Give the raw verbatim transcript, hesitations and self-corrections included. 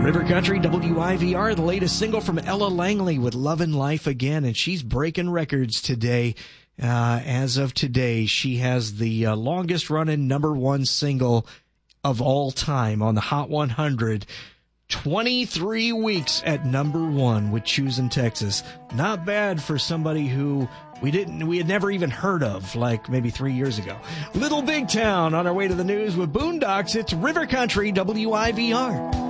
River Country, W I V R, the latest single from Ella Langley with Lovin' Life Again, and she's breaking records today. Uh, as of today, she has the uh, longest running number one single of all time on the Hot one hundred. twenty-three weeks at number one with Choosing Texas. Not bad for somebody who we didn't, we had never even heard of, like maybe three years ago. Little Big Town on our way to the news with Boondocks. It's River Country, W I V R.